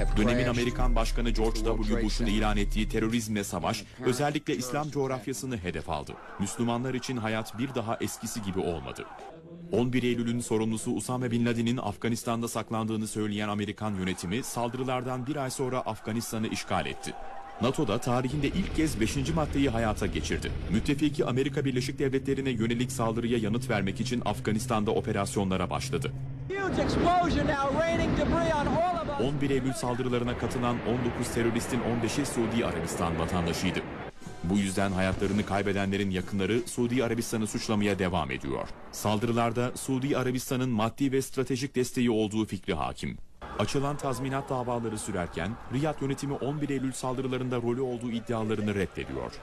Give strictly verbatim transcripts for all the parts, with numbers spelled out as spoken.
Dönemin Amerikan Başkanı George W. Bush'un ilan ettiği terörizmle savaş, özellikle İslam coğrafyasını hedef aldı. Müslümanlar için hayat bir daha eskisi gibi olmadı. on bir Eylül'ün sorumlusu Usame Bin Laden'in Afganistan'da saklandığını söyleyen Amerikan yönetimi saldırılardan bir ay sonra Afganistan'ı işgal etti. NATO'da tarihinde ilk kez beşinci maddeyi hayata geçirdi. Müttefiki Amerika Birleşik Devletleri'ne yönelik saldırıya yanıt vermek için Afganistan'da operasyonlara başladı. on bir Eylül saldırılarına katılan on dokuz teröristin on beşi Suudi Arabistan vatandaşıydı. Bu yüzden hayatlarını kaybedenlerin yakınları Suudi Arabistan'ı suçlamaya devam ediyor. Saldırılarda Suudi Arabistan'ın maddi ve stratejik desteği olduğu fikri hakim. Açılan tazminat davaları sürerken Riyad yönetimi on bir Eylül saldırılarında rolü olduğu iddialarını reddediyor.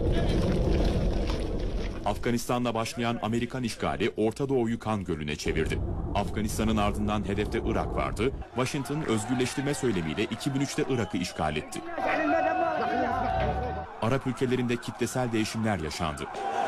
Afganistan'la başlayan Amerikan işgali Orta Doğu'yu kan gölüne çevirdi. Afganistan'ın ardından hedefte Irak vardı. Washington özgürleştirme söylemiyle iki bin üçte Irak'ı işgal etti. Arap ülkelerinde kitlesel değişimler yaşandı.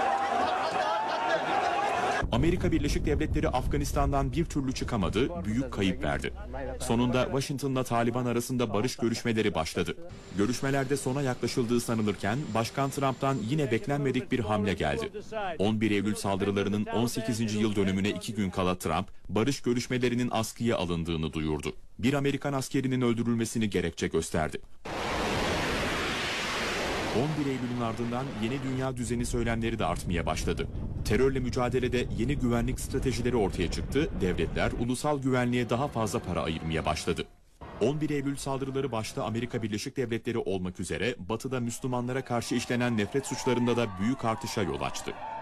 Amerika Birleşik Devletleri Afganistan'dan bir türlü çıkamadı, büyük kayıp verdi. Sonunda Washington'la Taliban arasında barış görüşmeleri başladı. Görüşmelerde sona yaklaşıldığı sanılırken Başkan Trump'tan yine beklenmedik bir hamle geldi. on bir Eylül saldırılarının on sekizinci yıl dönümüne iki gün kala Trump, barış görüşmelerinin askıya alındığını duyurdu. Bir Amerikan askerinin öldürülmesini gerekçe gösterdi. on bir Eylül'ün ardından yeni dünya düzeni söylemleri de artmaya başladı. Terörle mücadelede yeni güvenlik stratejileri ortaya çıktı, devletler ulusal güvenliğe daha fazla para ayırmaya başladı. on bir Eylül saldırıları başta Amerika Birleşik Devletleri olmak üzere Batı'da Müslümanlara karşı işlenen nefret suçlarında da büyük artışa yol açtı.